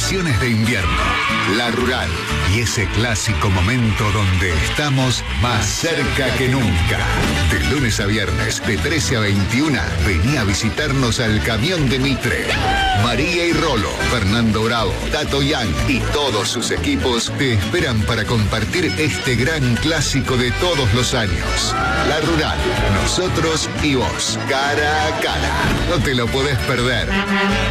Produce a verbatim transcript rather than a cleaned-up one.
vacaciones de invierno. La Rural y ese clásico momento donde estamos más cerca que nunca. De lunes a viernes, de trece a veintiuna, vení a visitarnos al Camión de Mitre. María y Rolo, Fernando Bravo, Tato Yang y todos sus equipos te esperan para compartir este gran clásico de todos los años. La Rural, nosotros y vos, cara a cara. No te lo podés perder.